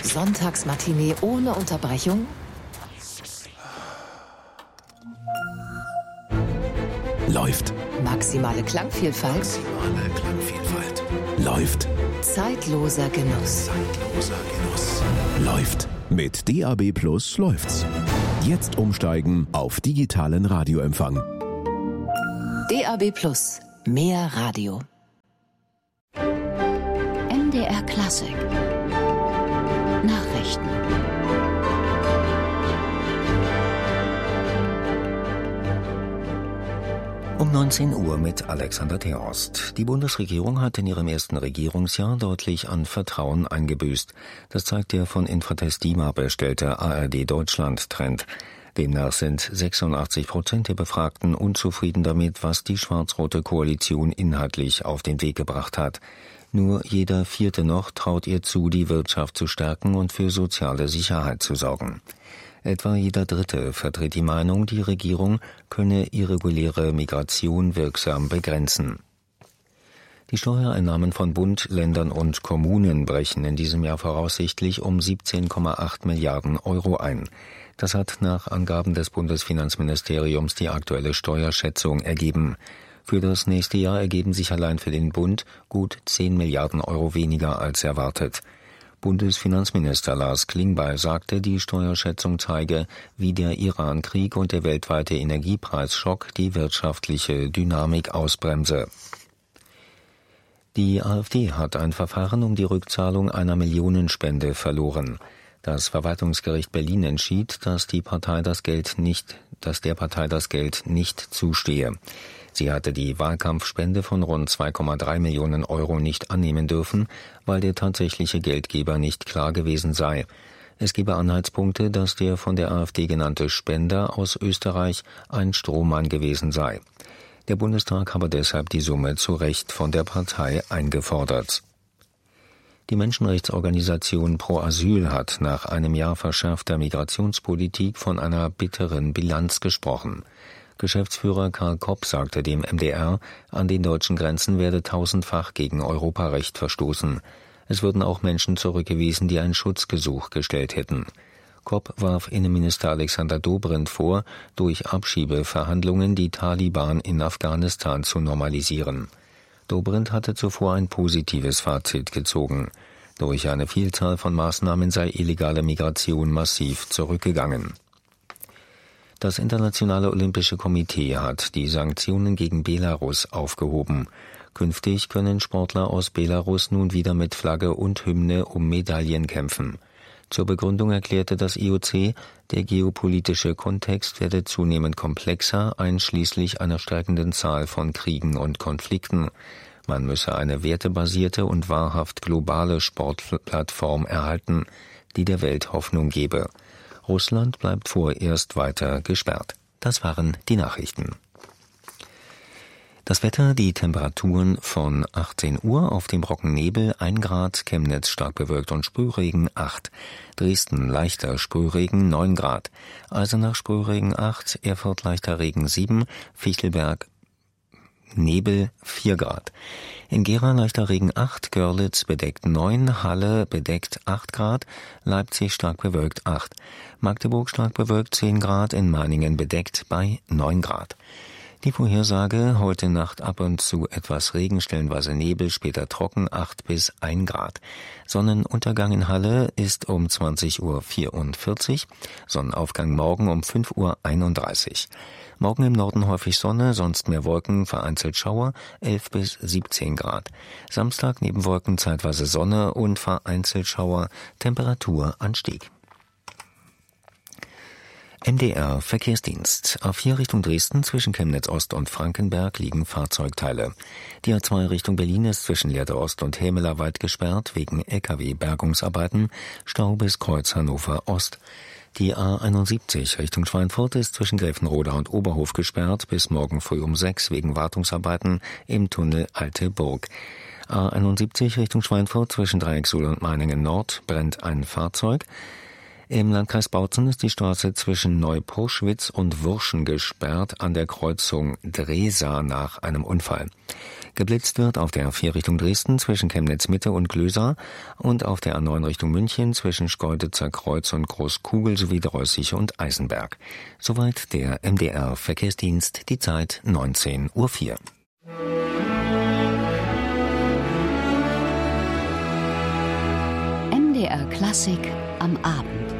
Sonntagsmatinee ohne Unterbrechung? Läuft. Maximale Klangvielfalt? Läuft. Zeitloser Genuss. Läuft. Mit DAB+ läuft's. Jetzt umsteigen auf digitalen Radioempfang. DAB+, mehr Radio. MDR Klassik. Nachrichten. Um 19 Uhr mit Alexander Theorst. Die Bundesregierung hat in ihrem ersten Regierungsjahr deutlich an Vertrauen eingebüßt. Das zeigt der von Infratest DIMAP erstellte ARD-Deutschland-Trend. Demnach sind 86% der Befragten unzufrieden damit, was die schwarz-rote Koalition inhaltlich auf den Weg gebracht hat. Nur jeder Vierte noch traut ihr zu, die Wirtschaft zu stärken und für soziale Sicherheit zu sorgen. Etwa jeder Dritte vertritt die Meinung, die Regierung könne irreguläre Migration wirksam begrenzen. Die Steuereinnahmen von Bund, Ländern und Kommunen brechen in diesem Jahr voraussichtlich um 17,8 Milliarden Euro ein. Das hat nach Angaben des Bundesfinanzministeriums die aktuelle Steuerschätzung ergeben. Für das nächste Jahr ergeben sich allein für den Bund gut 10 Milliarden Euro weniger als erwartet. Bundesfinanzminister Lars Klingbeil sagte, die Steuerschätzung zeige, wie der Iran-Krieg und der weltweite Energiepreisschock die wirtschaftliche Dynamik ausbremse. Die AfD hat ein Verfahren um die Rückzahlung einer Millionenspende verloren. Das Verwaltungsgericht Berlin entschied, dass der Partei das Geld nicht zustehe. Sie hatte die Wahlkampfspende von rund 2,3 Millionen Euro nicht annehmen dürfen, weil der tatsächliche Geldgeber nicht klar gewesen sei. Es gebe Anhaltspunkte, dass der von der AfD genannte Spender aus Österreich ein Strohmann gewesen sei. Der Bundestag habe deshalb die Summe zu Recht von der Partei eingefordert. Die Menschenrechtsorganisation Pro Asyl hat nach einem Jahr verschärfter Migrationspolitik von einer bitteren Bilanz gesprochen. Geschäftsführer Karl Kopp sagte dem MDR, an den deutschen Grenzen werde tausendfach gegen Europarecht verstoßen. Es würden auch Menschen zurückgewiesen, die ein Schutzgesuch gestellt hätten. Kopp warf Innenminister Alexander Dobrindt vor, durch Abschiebeverhandlungen die Taliban in Afghanistan zu normalisieren. Dobrindt hatte zuvor ein positives Fazit gezogen. Durch eine Vielzahl von Maßnahmen sei illegale Migration massiv zurückgegangen. Das Internationale Olympische Komitee hat die Sanktionen gegen Belarus aufgehoben. Künftig können Sportler aus Belarus nun wieder mit Flagge und Hymne um Medaillen kämpfen. Zur Begründung erklärte das IOC, der geopolitische Kontext werde zunehmend komplexer, einschließlich einer steigenden Zahl von Kriegen und Konflikten. Man müsse eine wertebasierte und wahrhaft globale Sportplattform erhalten, die der Welt Hoffnung gebe. Russland bleibt vorerst weiter gesperrt. Das waren die Nachrichten. Das Wetter, die Temperaturen von 18 Uhr auf dem Brockennebel 1 Grad, Chemnitz stark bewölkt und Sprühregen 8, Dresden leichter Sprühregen 9 Grad, Eisenach Sprühregen 8, Erfurt leichter Regen 7, Fichtelberg Nebel 4 Grad. In Gera leichter Regen 8, Görlitz bedeckt 9, Halle bedeckt 8 Grad, Leipzig stark bewölkt 8, Magdeburg stark bewölkt 10 Grad, in Meiningen bedeckt bei 9 Grad. Die Vorhersage, heute Nacht ab und zu etwas Regen, stellenweise Nebel, später trocken 8 bis 1 Grad. Sonnenuntergang in Halle ist um 20:44 Uhr, Sonnenaufgang morgen um 5:31 Uhr. Morgen im Norden häufig Sonne, sonst mehr Wolken, vereinzelt Schauer, 11 bis 17 Grad. Samstag neben Wolken zeitweise Sonne und vereinzelt Schauer, Temperaturanstieg. MDR Verkehrsdienst. A4 Richtung Dresden zwischen Chemnitz Ost und Frankenberg liegen Fahrzeugteile. Die A2 Richtung Berlin ist zwischen Lehrte Ost und Hämeler weit gesperrt wegen LKW-Bergungsarbeiten, Stau bis Kreuz Hannover Ost. Die A71 Richtung Schweinfurt ist zwischen Gräfenroda und Oberhof gesperrt bis morgen früh um 6 wegen Wartungsarbeiten im Tunnel Alte Burg. A71 Richtung Schweinfurt zwischen Dreiecksuhl und Meiningen Nord brennt ein Fahrzeug. Im Landkreis Bautzen ist die Straße zwischen Neupruschwitz und Würschen gesperrt an der Kreuzung Dresa nach einem Unfall. Geblitzt wird auf der A4 Richtung Dresden zwischen Chemnitz-Mitte und Glösa und auf der A9 Richtung München zwischen Schkeuditzer Kreuz und Großkugel sowie Dreußig und Eisenberg. Soweit der MDR-Verkehrsdienst, die Zeit 19:04 Uhr. MDR Klassik am Abend.